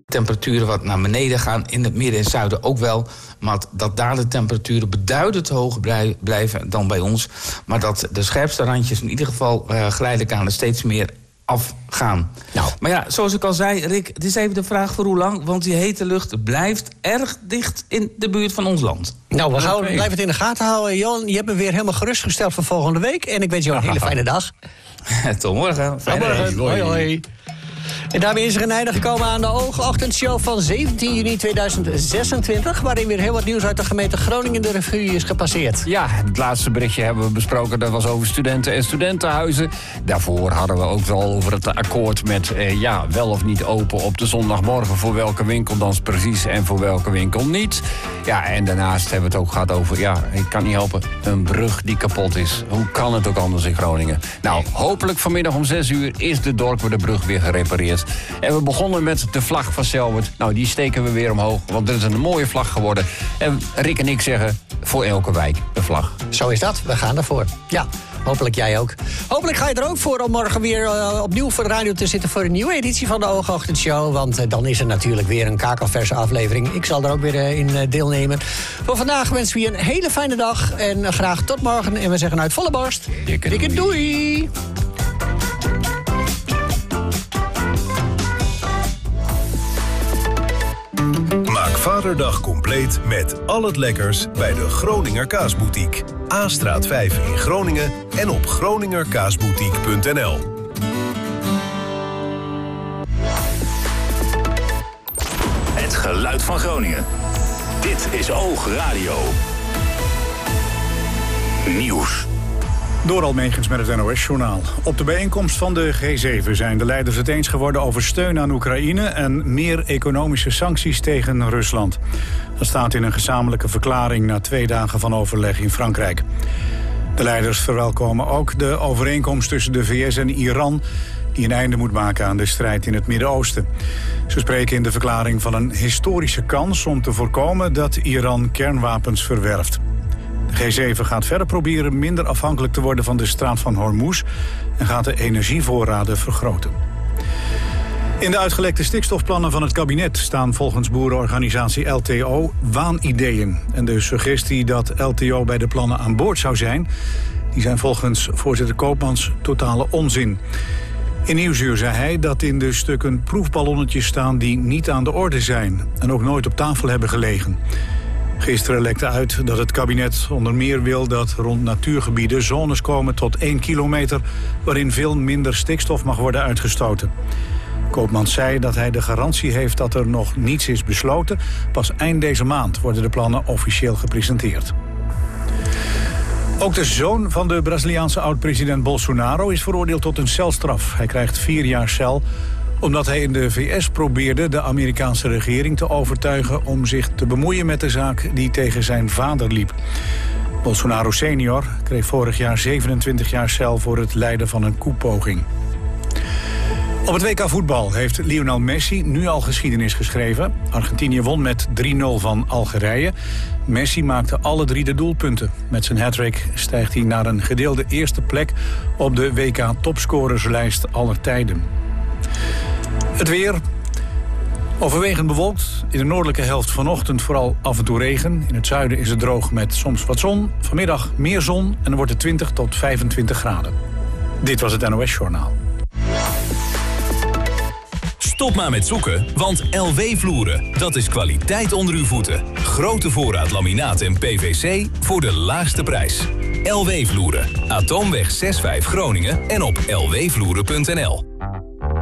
temperaturen wat naar beneden gaan. In het midden en zuiden ook wel. Maar dat daar de temperaturen beduidend hoger blijven dan bij ons. Maar dat de scherpste randjes in ieder geval geleidelijk aan steeds meer afgaan. Nou. Maar ja, zoals ik al zei, Rick, het is even de vraag voor hoe lang. Want die hete lucht blijft erg dicht in de buurt van ons land. Nou, we blijven het in de gaten houden. Johan, je hebt me weer helemaal gerustgesteld voor volgende week. En ik wens jou een hele fijne dag. Tot morgen. Tot morgen. Hoi, hoi. En daarmee is er een einde gekomen aan de Oogochtendshow van 17 juni 2026... waarin weer heel wat nieuws uit de gemeente Groningen de revue is gepasseerd. Ja, het laatste berichtje hebben we besproken. Dat was over studenten en studentenhuizen. Daarvoor hadden we ook al over het akkoord met wel of niet open op de zondagmorgen... voor welke winkel dan precies en voor welke winkel niet. Ja, en daarnaast hebben we het ook gehad over... ik kan niet helpen, een brug die kapot is. Hoe kan het ook anders in Groningen? Nou, hopelijk vanmiddag om 6 uur is de Dorpwerderbrug weer gerepareerd. En we begonnen met de vlag van Selwerd. Nou, die steken we weer omhoog, want dit is een mooie vlag geworden. En Rick en ik zeggen, voor elke wijk een vlag. Zo is dat, we gaan ervoor. Ja, hopelijk jij ook. Hopelijk ga je er ook voor om morgen weer opnieuw voor de radio te zitten... voor een nieuwe editie van de Oogochtendshow. Want dan is er natuurlijk weer een kakelverse aflevering. Ik zal er ook weer in deelnemen. Voor vandaag wensen we je een hele fijne dag. En graag tot morgen. En we zeggen uit volle borst, dikke doei! Maak Vaderdag compleet met al het lekkers bij de Groninger Kaasboutique. A-straat 5 in Groningen en op groningerkaasboutique.nl. Het geluid van Groningen. Dit is Oogradio. Nieuws. Door Almegens met het NOS-journaal. Op de bijeenkomst van de G7 zijn de leiders het eens geworden over steun aan Oekraïne en meer economische sancties tegen Rusland. Dat staat in een gezamenlijke verklaring na 2 dagen van overleg in Frankrijk. De leiders verwelkomen ook de overeenkomst tussen de VS en Iran, die een einde moet maken aan de strijd in het Midden-Oosten. Ze spreken in de verklaring van een historische kans om te voorkomen dat Iran kernwapens verwerft. De G7 gaat verder proberen minder afhankelijk te worden van de straat van Hormuz en gaat de energievoorraden vergroten. In de uitgelekte stikstofplannen van het kabinet staan volgens boerenorganisatie LTO waanideeën. En de suggestie dat LTO bij de plannen aan boord zou zijn, die zijn volgens voorzitter Koopmans totale onzin. In Nieuwsuur zei hij dat in de stukken proefballonnetjes staan die niet aan de orde zijn en ook nooit op tafel hebben gelegen. Gisteren lekte uit dat het kabinet onder meer wil dat rond natuurgebieden zones komen tot 1 kilometer... waarin veel minder stikstof mag worden uitgestoten. Koopmans zei dat hij de garantie heeft dat er nog niets is besloten. Pas eind deze maand worden de plannen officieel gepresenteerd. Ook de zoon van de Braziliaanse oud-president Bolsonaro is veroordeeld tot een celstraf. Hij krijgt 4 jaar cel omdat hij in de VS probeerde de Amerikaanse regering te overtuigen om zich te bemoeien met de zaak die tegen zijn vader liep. Bolsonaro senior kreeg vorig jaar 27 jaar cel voor het leiden van een koepoging. Op het WK voetbal heeft Lionel Messi nu al geschiedenis geschreven. Argentinië won met 3-0 van Algerije. Messi maakte alle 3 de doelpunten. Met zijn hattrick stijgt hij naar een gedeelde eerste plek op de WK-topscorerslijst aller tijden. Het weer. Overwegend bewolkt. In de noordelijke helft vanochtend vooral af en toe regen. In het zuiden is het droog met soms wat zon. Vanmiddag meer zon en dan wordt het 20 tot 25 graden. Dit was het NOS-journaal. Stop maar met zoeken, want LW Vloeren, dat is kwaliteit onder uw voeten. Grote voorraad laminaat en PVC voor de laagste prijs. LW Vloeren, Atoomweg 65 Groningen en op lwvloeren.nl.